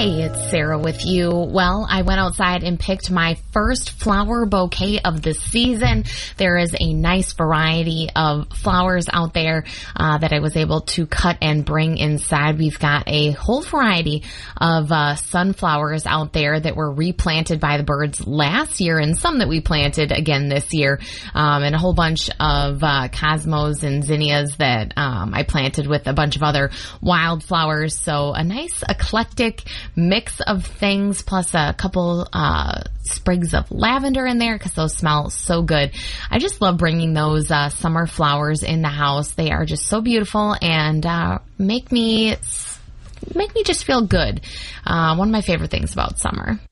Hey, it's Sarah with you. Well, I went outside and picked my first flower bouquet of the season. There is a nice variety of flowers out there that I was able to cut and bring inside. We've got a whole variety of sunflowers out there that were replanted by the birds last year, and some that we planted again this year, and a whole bunch of cosmos and zinnias that I planted with a bunch of other wildflowers. So a nice eclectic mix of things, plus a couple sprigs of lavender in there because those smell so good. I just love bringing those summer flowers in the house. They are just so beautiful and make me just feel good. One of my favorite things about summer.